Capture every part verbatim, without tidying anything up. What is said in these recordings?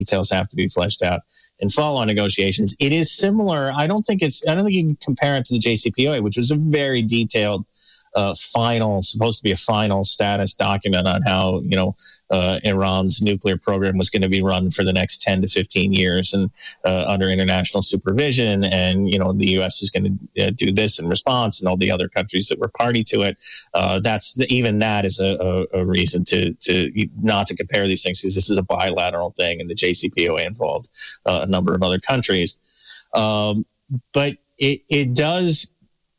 details have to be fleshed out in follow-on negotiations. It is similar. I don't think it's, I don't think you can compare it to the J C P O A, which was a very detailed Uh, final, supposed to be a final status document on how, you know, uh, Iran's nuclear program was going to be run for the next ten to fifteen years and uh, under international supervision. And, you know, the U S is going to uh, do this in response, and all the other countries that were party to it. Uh, that's the, even that is a, a, a reason to, to not to compare these things, because this is a bilateral thing, and the J C P O A involved uh, a number of other countries. Um, but it, it does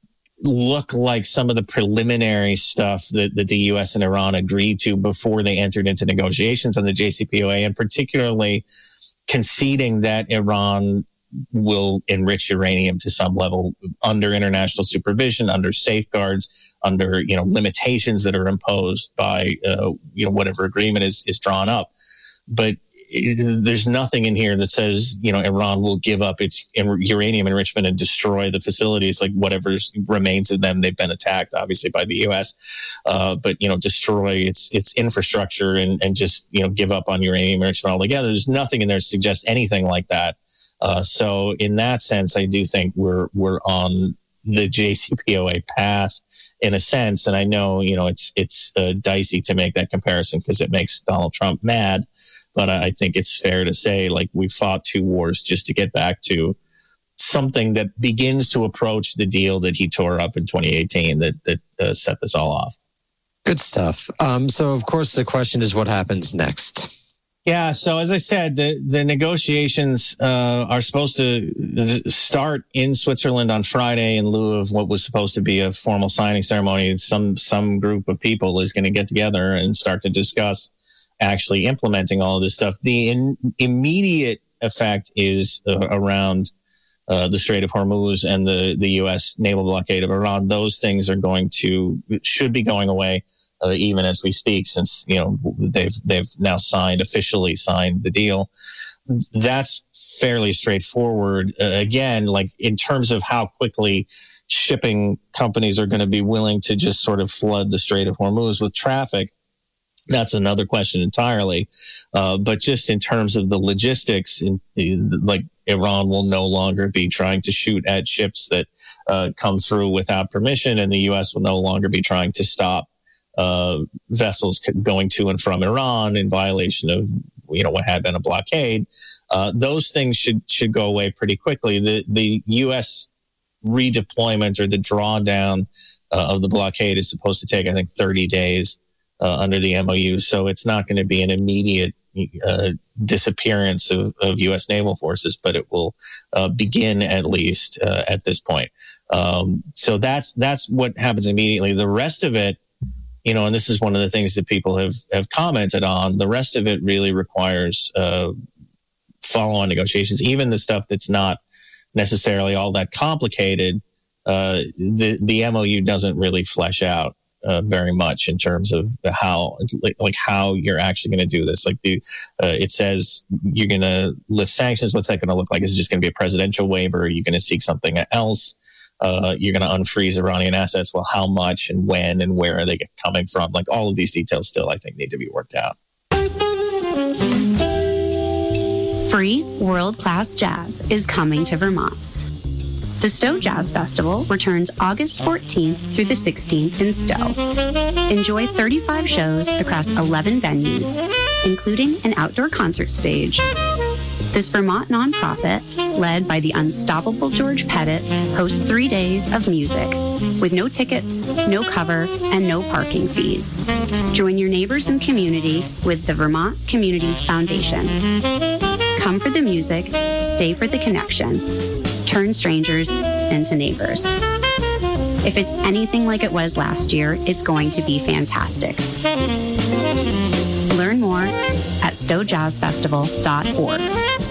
look like some of the preliminary stuff that, that the U S and Iran agreed to before they entered into negotiations on the J C P O A, and particularly conceding that Iran will enrich uranium to some level under international supervision, under safeguards, under, you know, limitations that are imposed by, uh, you know, whatever agreement is, is drawn up. But there's nothing in here that says, you know, Iran will give up its uranium enrichment and destroy the facilities, like whatever remains of them. They've been attacked, obviously, by the U S, uh, but, you know, destroy its its infrastructure and, and just, you know, give up on uranium enrichment altogether. There's nothing in there to suggest anything like that. Uh, so in that sense, I do think we're we're on the J C P O A path in a sense. And I know, you know, it's, it's uh, dicey to make that comparison because it makes Donald Trump mad. But I think it's fair to say, like, we fought two wars just to get back to something that begins to approach the deal that he tore up in twenty eighteen that, that uh, set this all off. Good stuff. Um, so, of course, the question is what happens next? Yeah, so as I said, the, the negotiations uh, are supposed to start in Switzerland on Friday in lieu of what was supposed to be a formal signing ceremony. Some, some group of people is going to get together and start to discuss actually implementing all of this stuff. The in, immediate effect is uh, around uh, the Strait of Hormuz and the, the U S naval blockade of Iran. Those things are going to, should be going away uh, even as we speak, since, you know, they've, they've now signed, officially signed the deal. That's fairly straightforward. Uh, again, like in terms of how quickly shipping companies are going to be willing to just sort of flood the Strait of Hormuz with traffic, that's another question entirely. Uh, but just in terms of the logistics, in, like Iran will no longer be trying to shoot at ships that uh, come through without permission, and the U S will no longer be trying to stop uh, vessels going to and from Iran in violation of, you know, what had been a blockade. Uh, those things should should go away pretty quickly. The the U S redeployment or the drawdown uh, of the blockade is supposed to take, I think, thirty days. Uh, under the M O U, so it's not going to be an immediate uh, disappearance of, of U S naval forces, but it will uh, begin at least uh, at this point. Um, so that's that's what happens immediately. The rest of it, you know, and this is one of the things that people have have commented on. The rest of it really requires uh, follow-on negotiations. Even the stuff that's not necessarily all that complicated, uh, the the M O U doesn't really flesh out Uh, very much in terms of how, like, like how you're actually going to do this. Like the, uh, it says you're going to lift sanctions. What's that going to look like? Is it just going to be a presidential waiver? Are you going to seek something else? Uh, you're going to unfreeze Iranian assets. Well, how much and when and where are they coming from? Like all of these details still, I think, need to be worked out. Free world-class jazz is coming to Vermont. The Stowe Jazz Festival returns August fourteenth through the sixteenth in Stowe. Enjoy thirty-five shows across eleven venues, including an outdoor concert stage. This Vermont nonprofit, led by the unstoppable George Pettit, hosts three days of music with no tickets, no cover, and no parking fees. Join your neighbors and community with the Vermont Community Foundation. Come for the music, stay for the connection. Turn strangers into neighbors. If it's anything like it was last year, it's going to be fantastic. Learn more at stowe jazz festival dot org.